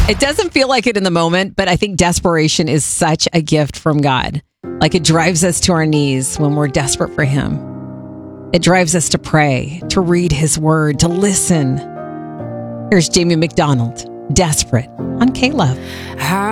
It doesn't feel like it in the moment, but I think desperation is such a gift from God. Like it drives us to our knees when we're desperate for Him. It drives us to pray, to read His Word, to listen. Here's Jamie McDonald, Desperate, on K-Love.